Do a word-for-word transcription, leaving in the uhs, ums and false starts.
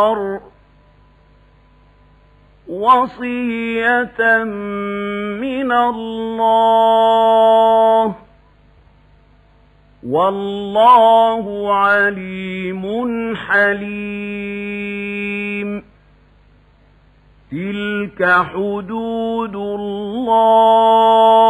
البشر وصية من الله والله عليم حليم. تلك حدود الله